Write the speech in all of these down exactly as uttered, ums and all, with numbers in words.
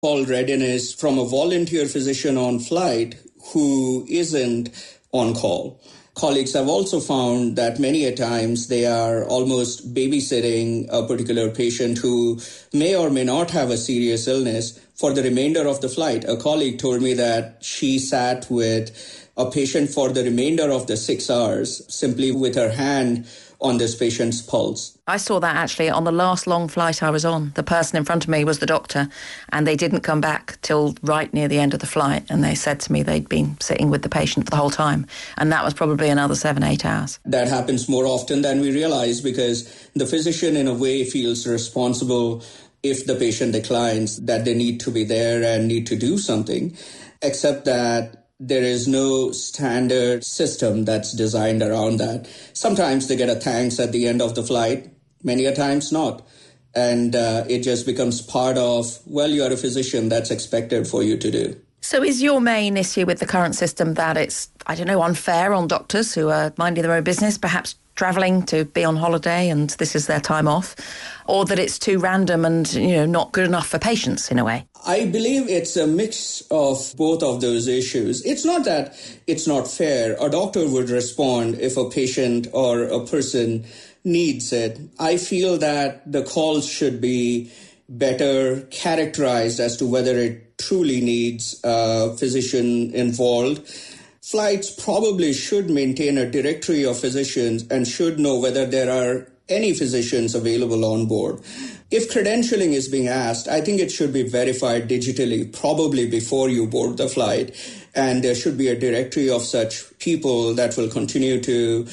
call readiness from a volunteer physician on flight who isn't on call. Colleagues have also found that many a times they are almost babysitting a particular patient who may or may not have a serious illness for the remainder of the flight. A colleague told me that she sat with a patient for the remainder of the six hours, simply with her hand on this patient's pulse. I saw that actually on the last long flight I was on. The person in front of me was the doctor, and they didn't come back till right near the end of the flight, and they said to me they'd been sitting with the patient the whole time, and that was probably another seven, eight hours. That happens more often than we realize because the physician in a way feels responsible if the patient declines, that they need to be there and need to do something, except that there is no standard system that's designed around that. Sometimes they get a thanks at the end of the flight, many a times not. And uh, it just becomes part of, well, you're a physician, that's expected for you to do. So is your main issue with the current system that it's, I don't know, unfair on doctors who are minding their own business, perhaps travelling to be on holiday and this is their time off, or that it's too random and, you know, not good enough for patients in a way? I believe it's a mix of both of those issues. It's not that it's not fair. A doctor would respond if a patient or a person needs it. I feel that the calls should be better characterized as to whether it truly needs a physician involved. Flights probably should maintain a directory of physicians and should know whether there are any physicians available on board. If credentialing is being asked, I think it should be verified digitally, probably before you board the flight. And there should be a directory of such people that will continue to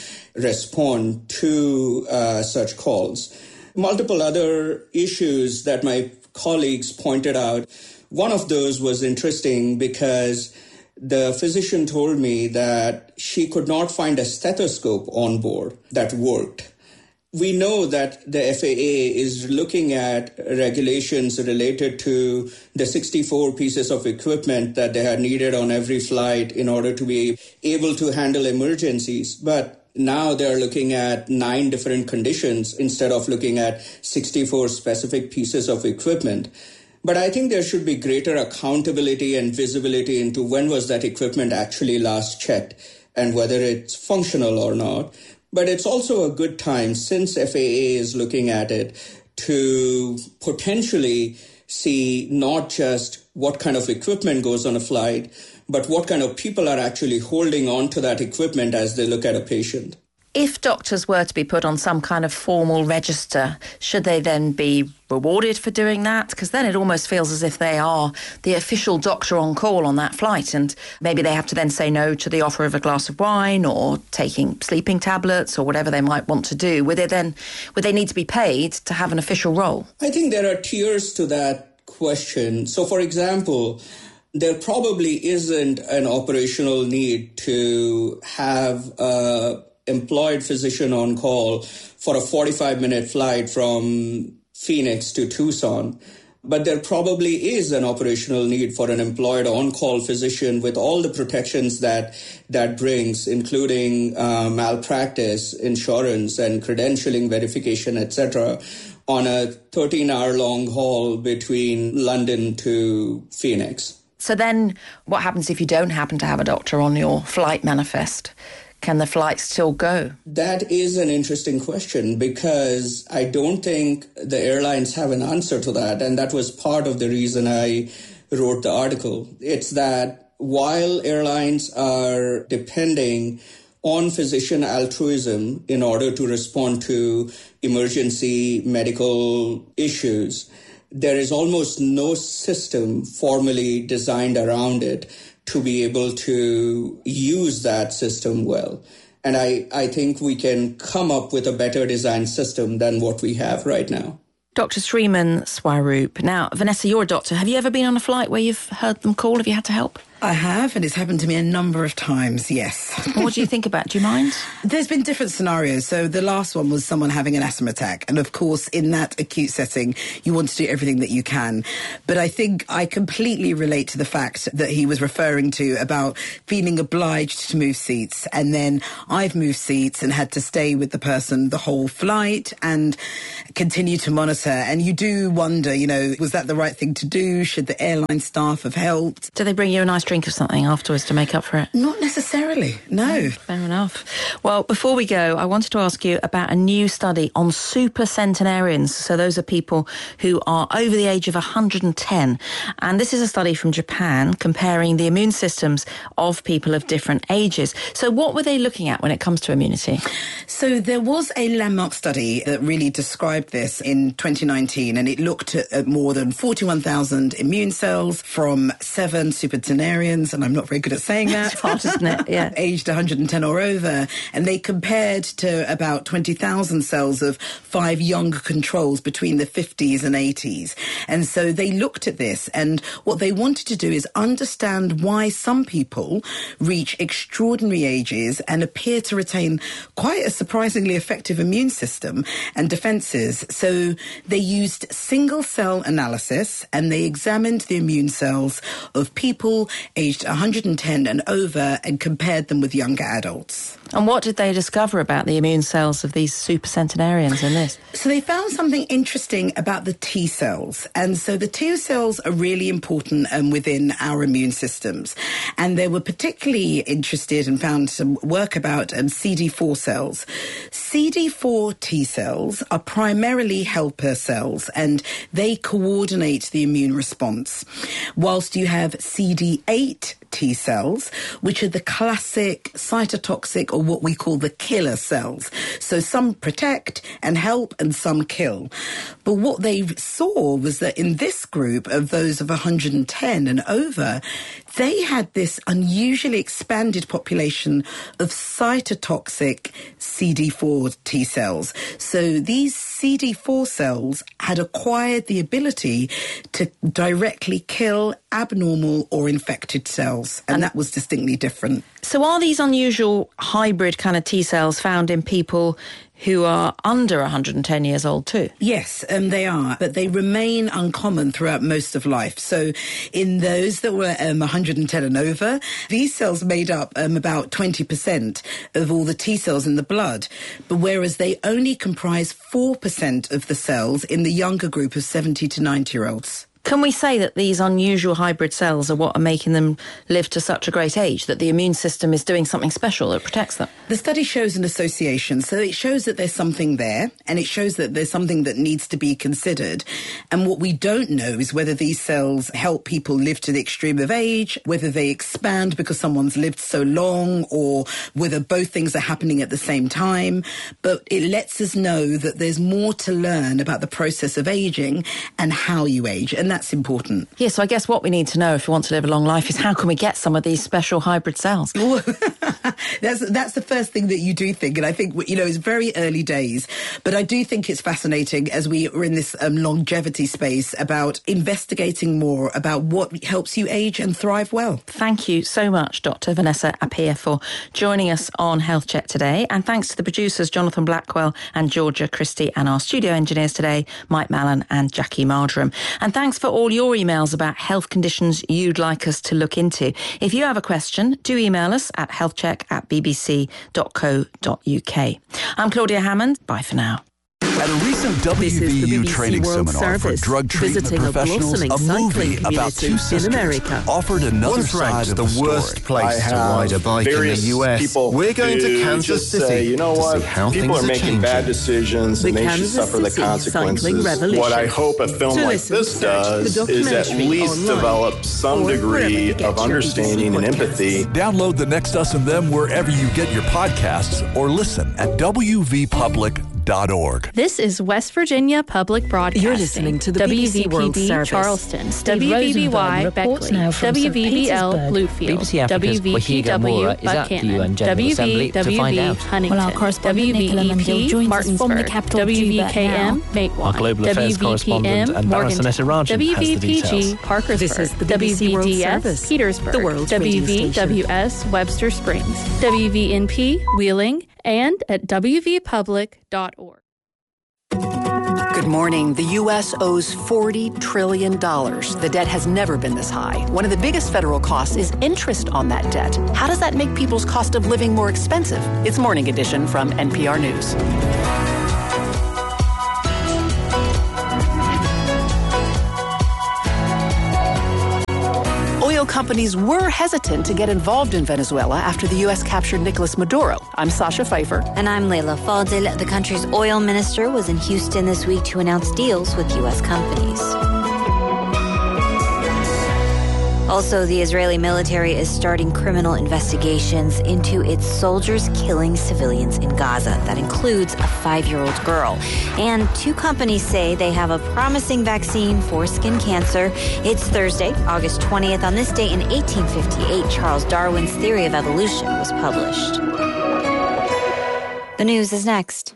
respond to uh, such calls. Multiple other issues that my colleagues pointed out. One of those was interesting because the physician told me that she could not find a stethoscope on board that worked. We know that the F A A is looking at regulations related to the sixty-four pieces of equipment that they had needed on every flight in order to be able to handle emergencies. But now they're looking at nine different conditions instead of looking at sixty-four specific pieces of equipment. But I think there should be greater accountability and visibility into when was that equipment actually last checked and whether it's functional or not. But it's also a good time, since F A A is looking at it, to potentially see not just what kind of equipment goes on a flight, but what kind of people are actually holding on to that equipment as they look at a patient. If doctors were to be put on some kind of formal register, should they then be rewarded for doing that? Because then it almost feels as if they are the official doctor on call on that flight, and maybe they have to then say no to the offer of a glass of wine or taking sleeping tablets or whatever they might want to do. Would they then, would they need to be paid to have an official role? I think there are tiers to that question. So, for example, there probably isn't an operational need to have a employed physician on call for a forty-five minute flight from Phoenix to Tucson. But there probably is an operational need for an employed on-call physician with all the protections that that brings, including uh, malpractice, insurance, and credentialing verification, et cetera, on a thirteen hour long haul between London to Phoenix. So then what happens if you don't happen to have a doctor on your flight manifest? Can the flight still go? That is an interesting question because I don't think the airlines have an answer to that. And that was part of the reason I wrote the article. It's that while airlines are depending on physician altruism in order to respond to emergency medical issues, there is almost no system formally designed around it to be able to use that system well. And I, I think we can come up with a better design system than what we have right now. Doctor Sriman Swaroop. Now, Vanessa, you're a doctor. Have you ever been on a flight where you've heard them call? Have you had to help? I have, and it's happened to me a number of times, yes. What do you think about? Do you mind? There's been different scenarios. So the last one was someone having an asthma attack. And of course, in that acute setting, you want to do everything that you can. But I think I completely relate to the fact that he was referring to about feeling obliged to move seats. And then I've moved seats and had to stay with the person the whole flight and continue to monitor. And you do wonder, you know, was that the right thing to do? Should the airline staff have helped? Do they bring you a nice drink of something afterwards to make up for it? Not necessarily, no. Oh, fair enough. Well, before we go, I wanted to ask you about a new study on super centenarians. So those are people who are over the age of one hundred ten. And this is a study from Japan comparing the immune systems of people of different ages. So what were they looking at when it comes to immunity? So there was a landmark study that really described this in twenty nineteen, and it looked at more than forty-one thousand immune cells from seven supercentenarians, and I'm not very good at saying that. It's hard, isn't it? Yeah. Aged one hundred ten or over. And they compared to about twenty thousand cells of five younger controls between the fifties and eighties. And so they looked at this, and what they wanted to do is understand why some people reach extraordinary ages and appear to retain quite a surprisingly effective immune system and defenses. So they used single cell analysis, and they examined the immune cells of people aged one hundred ten and over and compared them with younger adults. And what did they discover about the immune cells of these supercentenarians in this? So they found something interesting about the T cells. And so the T cells are really important um, within our immune systems. And they were particularly interested and found some work about um, C D four cells. C D four T cells are primarily helper cells, and they coordinate the immune response. Whilst you have C D eight T cells, which are the classic cytotoxic, or what we call the killer cells. So some protect and help and some kill. But what they saw was that in this group of those of one hundred ten and over, they had this unusually expanded population of cytotoxic C D four T cells. So these C D four cells had acquired the ability to directly kill abnormal or infected cells, and, and that was distinctly different. So are these unusual hybrid kind of T cells found in people who are under one hundred ten years old too? Yes, um, they are, but they remain uncommon throughout most of life. So in those that were um, one hundred ten and over, these cells made up um, about twenty percent of all the T cells in the blood, but whereas they only comprise four percent of the cells in the younger group of seventy to ninety-year-olds. Can we say that these unusual hybrid cells are what are making them live to such a great age, that the immune system is doing something special that protects them? The study shows an association, so it shows that there's something there, and it shows that there's something that needs to be considered. And what we don't know is whether these cells help people live to the extreme of age, whether they expand because someone's lived so long, or whether both things are happening at the same time. But it lets us know that there's more to learn about the process of aging and how you age, and that's important. Yeah, so I guess what we need to know if we want to live a long life is how can we get some of these special hybrid cells? that's that's the first thing that you do think, and I think, you know, it's very early days, but I do think it's fascinating as we are in this um, longevity space about investigating more about what helps you age and thrive well. Thank you so much, Doctor Vanessa Appiah, for joining us on Health Check today, and thanks to the producers Jonathan Blackwell and Georgia Christie, and our studio engineers today, Mike Mallon and Jackie Marjoram. And thanks for all your emails about health conditions you'd like us to look into. If you have a question, do email us at healthcheck at bbc dot co dot uk. I'm Claudia Hammond. Bye for now. At a recent W V U training World seminar Service, for drug treatment visiting professionals, a, a movie about two sisters in America. offered another Once side ranked of the, the worst story. place to ride a bike in the U S. We're going to Kansas City say, you know to what? see how people things are making changing. bad decisions The and they Kansas should suffer the City consequences. Cycling Revolution. What I hope a film To like listen, this search does the is at documentary least online develop some or degree wherever you get of your understanding and podcasts. empathy. Download the Next Us and Them wherever you get your podcasts, or listen at w v public dot org. This is West Virginia Public Broadcasting. You're listening to the W V B B C World P B Service. Charleston, Steve W V B Y Rosenberg reports Beckley, now from W V B L Saint Bluefield, B B C Africa's W V P W Wahiga Moura is at the U N Buchanan, General Assembly to find out. Huntington, Well, our correspondent Nicola Mandel joins us from the capital, W V Juba, K M now. Matewan, Our global affairs correspondent and Baroness Ranjan has the W V P G details. Parkersburg, This is the B B C World W V D S Service, Petersburg, the world's W radio V W S Webster Springs, W V N P Wheeling, and at W V public dot org. Good morning. The U S owes forty trillion dollars. The debt has never been this high. One of the biggest federal costs is interest on that debt. How does that make people's cost of living more expensive? It's Morning Edition from N P R News. Oil companies were hesitant to get involved in Venezuela after the U S captured Nicolas Maduro. I'm Sasha Pfeiffer. And I'm Leila Fadel. The country's oil minister was in Houston this week to announce deals with U S companies. Also, the Israeli military is starting criminal investigations into its soldiers killing civilians in Gaza. That includes a five-year-old girl. And two companies say they have a promising vaccine for skin cancer. It's Thursday, August twentieth. On this day in eighteen fifty-eight, Charles Darwin's theory of evolution was published. The news is next.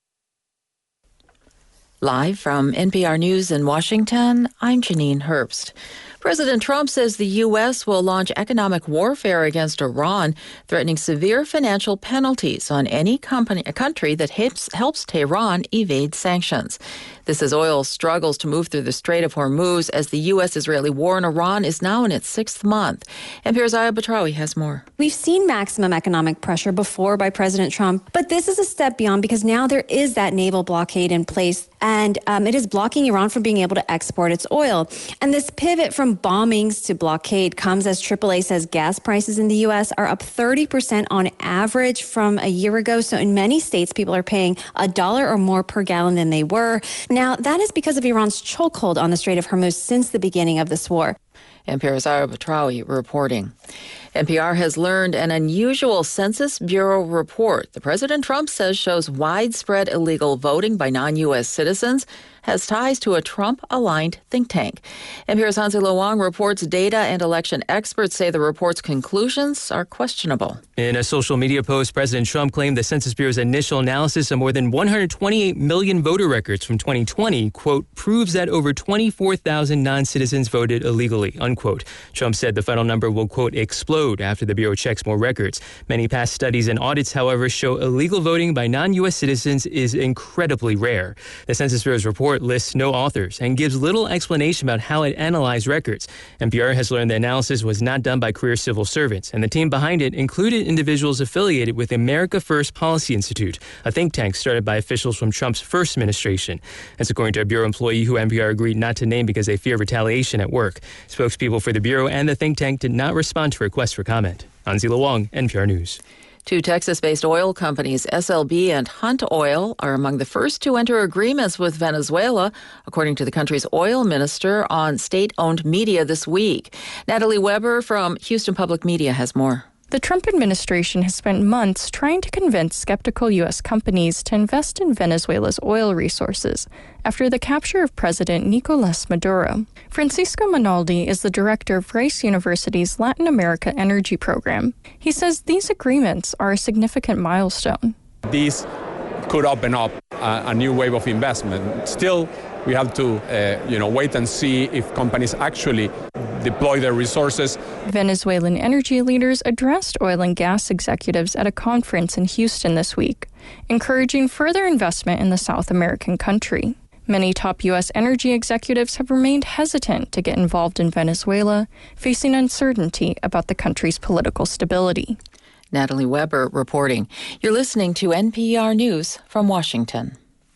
Live from N P R News in Washington, I'm Janine Herbst. President Trump says the U S will launch economic warfare against Iran, threatening severe financial penalties on any company, a country that helps, helps Tehran evade sanctions. This as oil struggles to move through the Strait of Hormuz as the U S-Israeli war in Iran is now in its sixth month. N P R's Aya Batrawi has more. We've seen maximum economic pressure before by President Trump, but this is a step beyond because now there is that naval blockade in place, and um, it is blocking Iran from being able to export its oil. And this pivot from bombings to blockade comes as triple A says gas prices in the U S are up thirty percent on average from a year ago. So in many states, people are paying a dollar or more per gallon than they were. Now, that is because of Iran's chokehold on the Strait of Hormuz since the beginning of this war. N P R's Aya Batrawi reporting. N P R has learned an unusual Census Bureau report that President Trump says shows widespread illegal voting by non-U S citizens has ties to a Trump-aligned think tank. N P R's Hansi Lo Wang reports data and election experts say the report's conclusions are questionable. In a social media post, President Trump claimed the Census Bureau's initial analysis of more than one hundred twenty-eight million voter records from twenty twenty, quote, proves that over twenty-four thousand non-citizens voted illegally, unquote. Trump said the final number will, quote, explode after the Bureau checks more records. Many past studies and audits, however, show illegal voting by non-U S citizens is incredibly rare. The Census Bureau's report lists no authors and gives little explanation about how it analyzed records. N P R has learned the analysis was not done by career civil servants, and the team behind it included individuals affiliated with America First Policy Institute, a think tank started by officials from Trump's first administration. That's according to a Bureau employee who N P R agreed not to name because they fear retaliation at work. Spokespeople for the Bureau and the think tank did not respond to requests for comment. Hansi Lo Wang, N P R News. Two Texas-based oil companies, S L B and Hunt Oil, are among the first to enter agreements with Venezuela, according to the country's oil minister on state-owned media this week. Natalie Weber from Houston Public Media has more. The Trump administration has spent months trying to convince skeptical U S companies to invest in Venezuela's oil resources after the capture of President Nicolas Maduro. Francisco Minaldi is the director of Rice University's Latin America Energy Program. He says these agreements are a significant milestone. These could open up a, a new wave of investment. Still, we have to, uh, you know, wait and see if companies actually deploy their resources. Venezuelan energy leaders addressed oil and gas executives at a conference in Houston this week, encouraging further investment in the South American country. Many top U S energy executives have remained hesitant to get involved in Venezuela, facing uncertainty about the country's political stability. Natalie Weber reporting. You're listening to N P R News from Washington.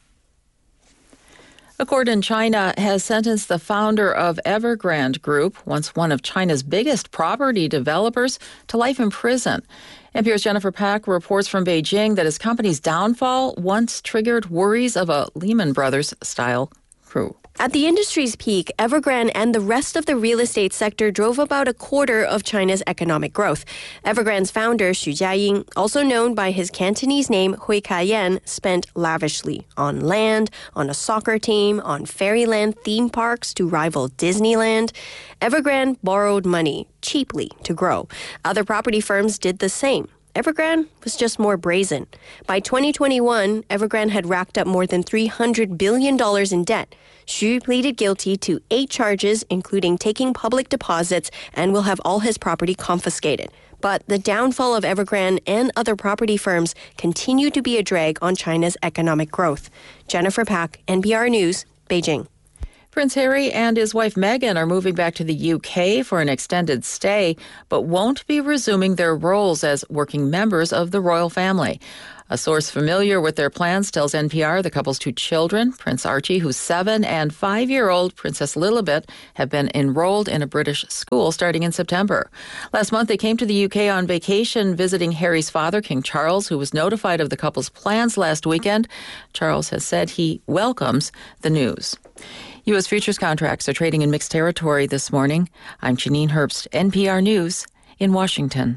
A court in China has sentenced the founder of Evergrande Group, once one of China's biggest property developers, to life in prison. N P R's Jennifer Pack reports from Beijing that his company's downfall once triggered worries of a Lehman Brothers-style coup. At the industry's peak, Evergrande and the rest of the real estate sector drove about a quarter of China's economic growth. Evergrande's founder, Xu Jiaying, also known by his Cantonese name Hui Ka-yen, spent lavishly on land, on a soccer team, on fairyland theme parks to rival Disneyland. Evergrande borrowed money cheaply to grow. Other property firms did the same. Evergrande was just more brazen. By twenty twenty-one, Evergrande had racked up more than three hundred billion dollars in debt. Xu pleaded guilty to eight charges, including taking public deposits, and will have all his property confiscated. But the downfall of Evergrande and other property firms continue to be a drag on China's economic growth. Jennifer Pak, N P R News, Beijing. Prince Harry and his wife Meghan are moving back to the U K for an extended stay, but won't be resuming their roles as working members of the royal family. A source familiar with their plans tells N P R the couple's two children, Prince Archie, who's seven, and five-year-old Princess Lilibet, have been enrolled in a British school starting in September. Last month, they came to the U K on vacation, visiting Harry's father, King Charles, who was notified of the couple's plans last weekend. Charles has said he welcomes the news. U S futures contracts are trading in mixed territory this morning. I'm Janine Herbst, N P R News in Washington.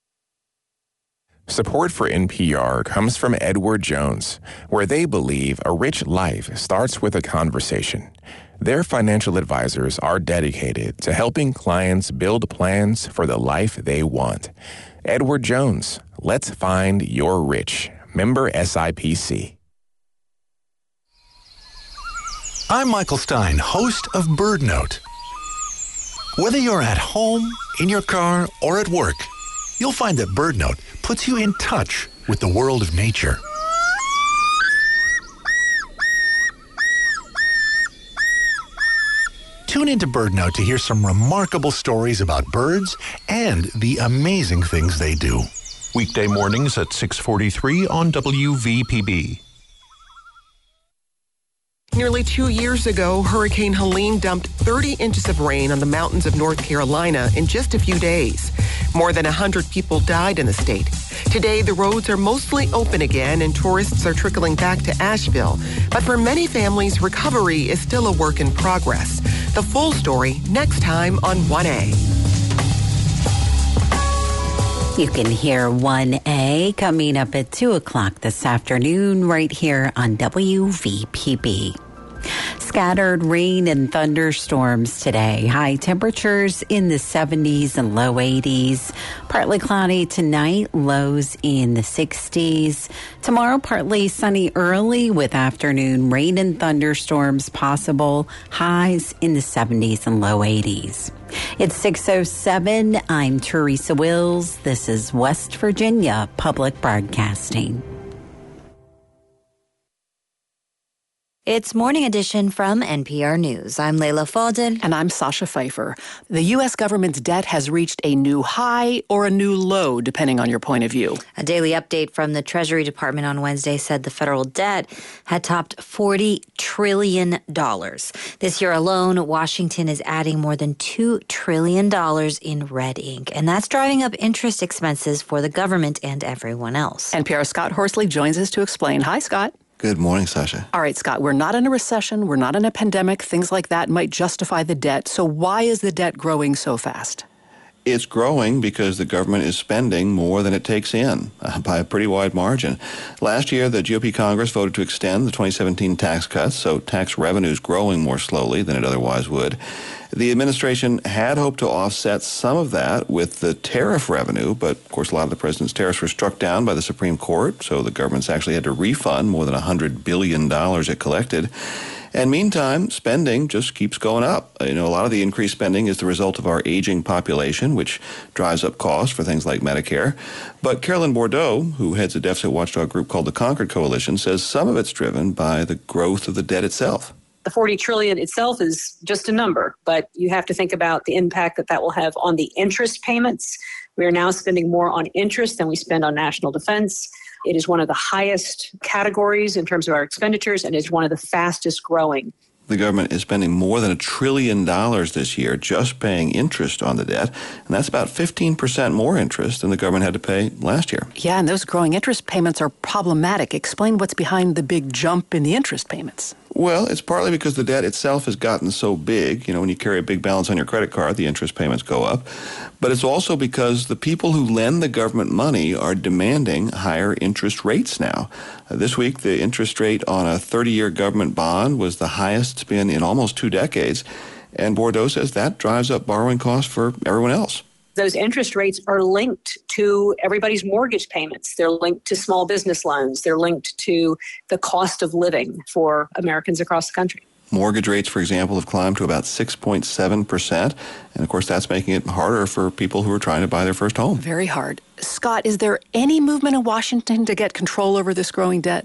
Support for N P R comes from Edward Jones, where they believe a rich life starts with a conversation. Their financial advisors are dedicated to helping clients build plans for the life they want. Edward Jones, let's find your rich. Member S I P C. I'm Michael Stein, host of Bird Note. Whether you're at home, in your car, or at work, you'll find that Bird Note puts you in touch with the world of nature. Tune into Bird Note to hear some remarkable stories about birds and the amazing things they do. Weekday mornings at six forty-three on W V P B. Nearly two years ago, Hurricane Helene dumped thirty inches of rain on the mountains of North Carolina in just a few days. More than one hundred people died in the state. Today, the roads are mostly open again and tourists are trickling back to Asheville. But for many families, recovery is still a work in progress. The full story next time on one A. You can hear one A coming up at two o'clock this afternoon right here on W V P B. Scattered rain and thunderstorms today. High temperatures in the seventies and low eighties. Partly cloudy tonight, lows in the sixties. Tomorrow, partly sunny early with afternoon rain and thunderstorms possible. Highs in the seventies and low eighties. It's six oh seven. I'm Teresa Wills. This is West Virginia Public Broadcasting. It's Morning Edition from N P R News. I'm Layla Fadel. And I'm Sasha Pfeiffer. The U S government's debt has reached a new high or a new low, depending on your point of view. A daily update from the Treasury Department on Wednesday said the federal debt had topped forty trillion dollars. This year alone, Washington is adding more than two trillion dollars in red ink. And that's driving up interest expenses for the government and everyone else. N P R's Scott Horsley joins us to explain. Hi, Scott. Good morning, Sasha. All right, Scott, we're not in a recession. We're not in a pandemic. Things like that might justify the debt. So why is the debt growing so fast? It's growing because the government is spending more than it takes in uh, by a pretty wide margin. Last year, the G O P Congress voted to extend the twenty seventeen tax cuts, so tax revenue is growing more slowly than it otherwise would. The administration had hoped to offset some of that with the tariff revenue, but of course a lot of the president's tariffs were struck down by the Supreme Court, so the government's actually had to refund more than one hundred billion dollars it collected. And meantime, spending just keeps going up. You know, a lot of the increased spending is the result of our aging population, which drives up costs for things like Medicare. But Carolyn Bordeaux, who heads a deficit watchdog group called the Concord Coalition, says some of it's driven by the growth of the debt itself. The forty trillion dollars itself is just a number, but you have to think about the impact that that will have on the interest payments. We are now spending more on interest than we spend on national defense. It is one of the highest categories in terms of our expenditures and is one of the fastest growing. The government is spending more than a trillion dollars this year just paying interest on the debt, and that's about fifteen percent more interest than the government had to pay last year. Yeah, and those growing interest payments are problematic. Explain what's behind the big jump in the interest payments. Well, it's partly because the debt itself has gotten so big. You know, when you carry a big balance on your credit card, the interest payments go up. But it's also because the people who lend the government money are demanding higher interest rates now. Uh, this week, the interest rate on a thirty-year government bond was the highest it's been in almost two decades. And Bordeaux says that drives up borrowing costs for everyone else. Those interest rates are linked to everybody's mortgage payments. They're linked to small business loans. They're linked to the cost of living for Americans across the country. Mortgage rates, for example, have climbed to about six point seven percent. And, of course, that's making it harder for people who are trying to buy their first home. Very hard. Scott, is there any movement in Washington to get control over this growing debt?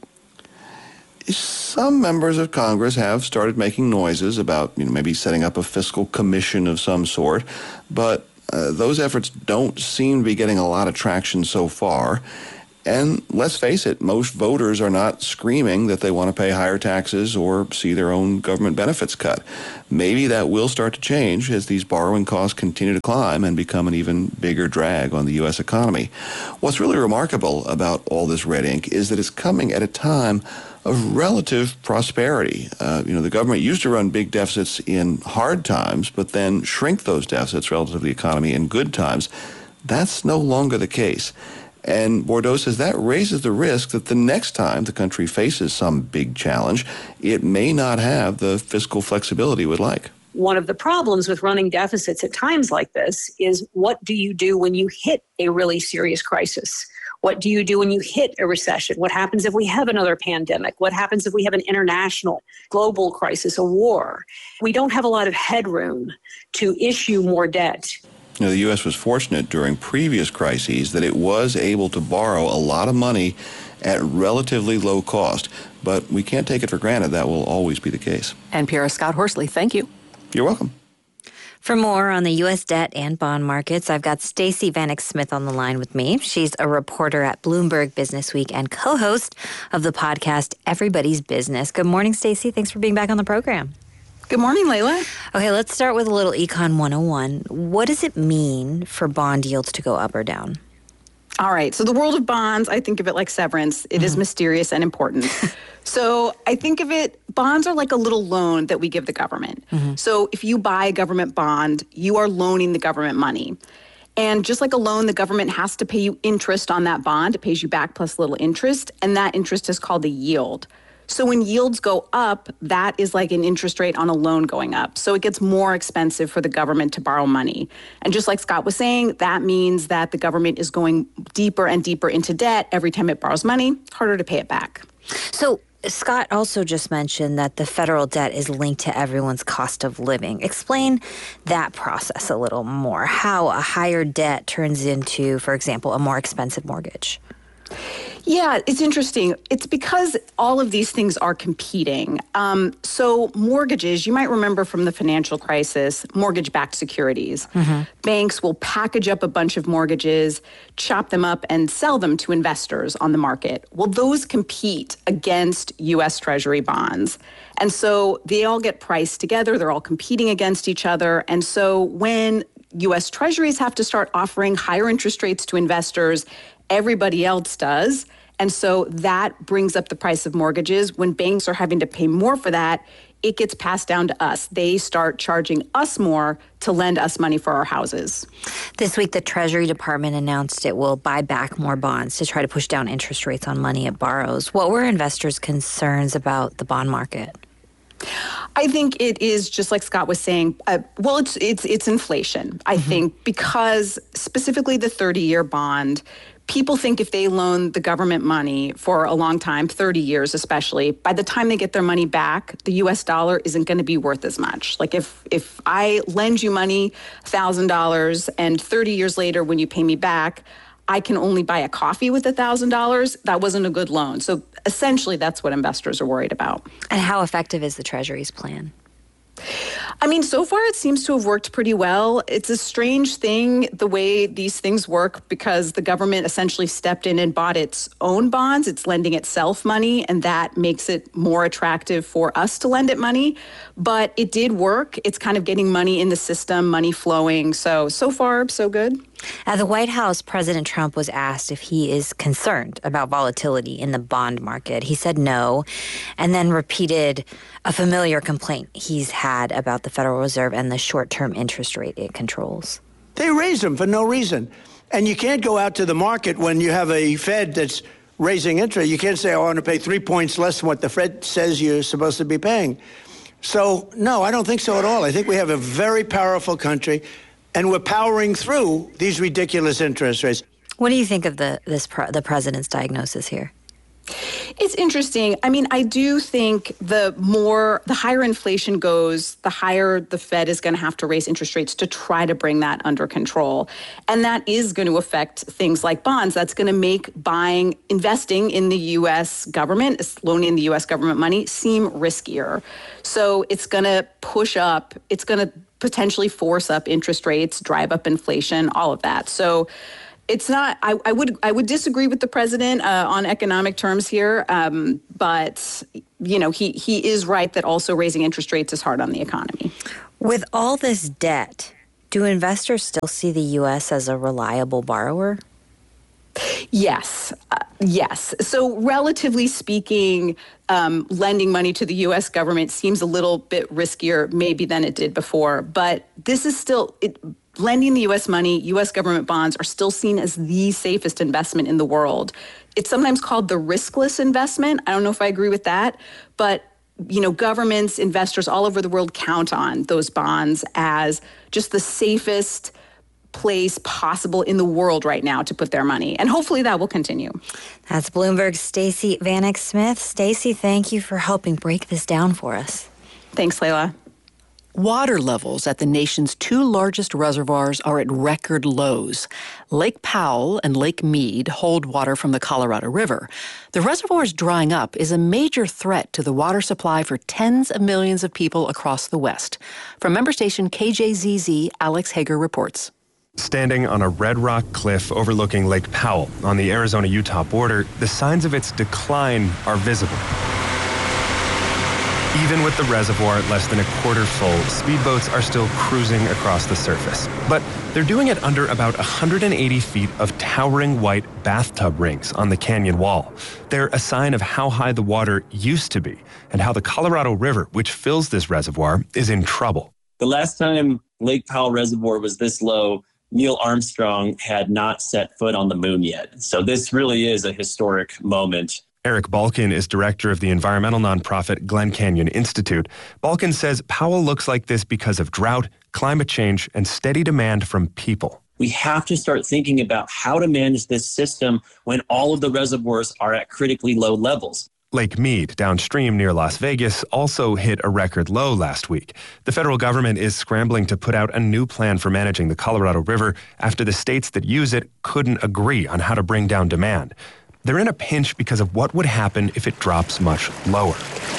Some members of Congress have started making noises about, you know, maybe setting up a fiscal commission of some sort. But Uh, those efforts don't seem to be getting a lot of traction so far. And let's face it, most voters are not screaming that they want to pay higher taxes or see their own government benefits cut. Maybe that will start to change as these borrowing costs continue to climb and become an even bigger drag on the U S economy. What's really remarkable about all this red ink is that it's coming at a time of relative prosperity. Uh, you know, the government used to run big deficits in hard times, but then shrink those deficits relative to the economy in good times. That's no longer the case. And Bordeaux says that raises the risk that the next time the country faces some big challenge, it may not have the fiscal flexibility it would like. One of the problems with running deficits at times like this is, what do you do when you hit a really serious crisis? What do you do when you hit a recession? What happens if we have another pandemic? What happens if we have an international, global crisis, a war? We don't have a lot of headroom to issue more debt. You know, the U S was fortunate during previous crises that it was able to borrow a lot of money at relatively low cost. But we can't take it for granted that will always be the case. N P R's Scott Horsley, thank you. You're welcome. For more on the U S debt and bond markets, I've got Stacey Vanek Smith on the line with me. She's a reporter at Bloomberg Businessweek and co-host of the podcast Everybody's Business. Good morning, Stacey. Thanks for being back on the program. Good morning, Layla. Okay, let's start with a little Econ one oh one. What does it mean for bond yields to go up or down? All right. So the world of bonds, I think of it like Severance. It mm-hmm. is mysterious and important. So I think of it, bonds are like a little loan that we give the government. Mm-hmm. So if you buy a government bond, you are loaning the government money. And just like a loan, the government has to pay you interest on that bond. It pays you back plus a little interest. And that interest is called a yield. So when yields go up, that is like an interest rate on a loan going up. So it gets more expensive for the government to borrow money. And just like Scott was saying, that means that the government is going deeper and deeper into debt every time it borrows money. It's harder to pay it back. So Scott also just mentioned that the federal debt is linked to everyone's cost of living. Explain that process a little more, how a higher debt turns into, for example, a more expensive mortgage. Yeah, it's interesting. It's because all of these things are competing. Um, so mortgages, you might remember from the financial crisis, mortgage-backed securities. Mm-hmm. Banks will package up a bunch of mortgages, chop them up, and sell them to investors on the market. Well, those compete against U S Treasury bonds. And so they all get priced together. They're all competing against each other. And so when U S Treasuries have to start offering higher interest rates to investors, everybody else does. And so that brings up the price of mortgages. When banks are having to pay more for that, it gets passed down to us. They start charging us more to lend us money for our houses. This week, the Treasury Department announced it will buy back more bonds to try to push down interest rates on money it borrows. What were investors' concerns about the bond market? I think it is just like Scott was saying. Uh, well, it's it's it's inflation. I mm-hmm. think because specifically the thirty-year bond, people think if they loan the government money for a long time, thirty years especially, by the time they get their money back, the U S dollar isn't going to be worth as much. Like if if I lend you money, one thousand dollars, and thirty years later when you pay me back, I can only buy a coffee with one thousand dollars, that wasn't a good loan. So essentially, that's what investors are worried about. And how effective is the Treasury's plan? I mean, so far it seems to have worked pretty well. It's a strange thing, the way these things work, because the government essentially stepped in and bought its own bonds. It's lending itself money, and that makes it more attractive for us to lend it money. But it did work. It's kind of getting money in the system, money flowing. So, so far, so good. At the White House, President Trump was asked if he is concerned about volatility in the bond market. He said no, and then repeated a familiar complaint he's had about the Federal Reserve and the short-term interest rate it controls. They raise them for no reason. And you can't go out to the market when you have a Fed that's raising interest. You can't say, oh, I want to pay three points less than what the Fed says you're supposed to be paying. So, no, I don't think so at all. I think we have a very powerful country, and we're powering through these ridiculous interest rates. What do you think of the this the president's diagnosis here? It's interesting. I mean, I do think the more, the higher inflation goes, the higher the Fed is going to have to raise interest rates to try to bring that under control. And that is going to affect things like bonds. That's going to make buying, investing in the U S government, loaning the U S government money, seem riskier. So it's going to push up, it's going to potentially force up interest rates, drive up inflation, all of that. So it's not, I, I would I would disagree with the president uh, on economic terms here, um, but, you know, he, he is right that also raising interest rates is hard on the economy. With all this debt, do investors still see the U S as a reliable borrower? Yes. Uh, yes. So relatively speaking, um, lending money to the U S government seems a little bit riskier maybe than it did before. But this is still... It, lending the U S money, U S government bonds are still seen as the safest investment in the world. It's sometimes called the riskless investment. I don't know if I agree with that, but you know, governments, investors all over the world count on those bonds as just the safest place possible in the world right now to put their money. And hopefully that will continue. That's Bloomberg's Stacey Vanek Smith. Stacey, thank you for helping break this down for us. Thanks, Layla. Water levels at the nation's two largest reservoirs are at record lows. Lake Powell and Lake Mead hold water from the Colorado River. The reservoirs drying up is a major threat to the water supply for tens of millions of people across the West. From member station K J Z Z, Alex Hager reports. Standing on a red rock cliff overlooking Lake Powell on the Arizona-Utah border, the signs of its decline are visible. Even with the reservoir less than a quarter full, speedboats are still cruising across the surface. But they're doing it under about one hundred eighty feet of towering white bathtub rings on the canyon wall. They're a sign of how high the water used to be and how the Colorado River, which fills this reservoir, is in trouble. The last time Lake Powell Reservoir was this low, Neil Armstrong had not set foot on the moon yet. So this really is a historic moment. Eric Balkin is director of the environmental nonprofit Glen Canyon Institute. Balkin says Powell looks like this because of drought, climate change, and steady demand from people. We have to start thinking about how to manage this system when all of the reservoirs are at critically low levels. Lake Mead, downstream near Las Vegas, also hit a record low last week. The federal government is scrambling to put out a new plan for managing the Colorado River after the states that use it couldn't agree on how to bring down demand. They're in a pinch because of what would happen if it drops much lower.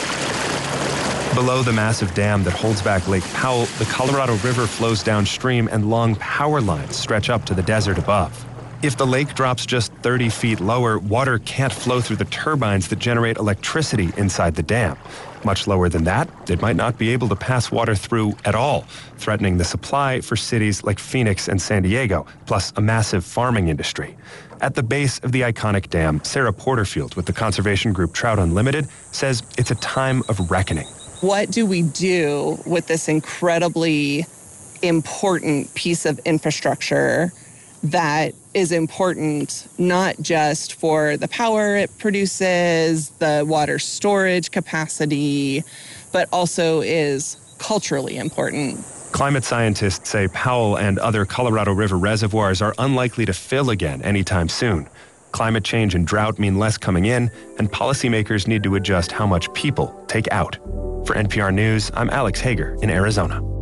Below the massive dam that holds back Lake Powell, the Colorado River flows downstream and long power lines stretch up to the desert above. If the lake drops just thirty feet lower, water can't flow through the turbines that generate electricity inside the dam. Much lower than that, it might not be able to pass water through at all, threatening the supply for cities like Phoenix and San Diego, plus a massive farming industry. At the base of the iconic dam, Sarah Porterfield with the conservation group Trout Unlimited says it's a time of reckoning. What do we do with this incredibly important piece of infrastructure that is important not just for the power it produces, the water storage capacity, but also is culturally important? Climate scientists say Powell and other Colorado River reservoirs are unlikely to fill again anytime soon. Climate change and drought mean less coming in, and policymakers need to adjust how much people take out. For N P R News, I'm Alex Hager in Arizona.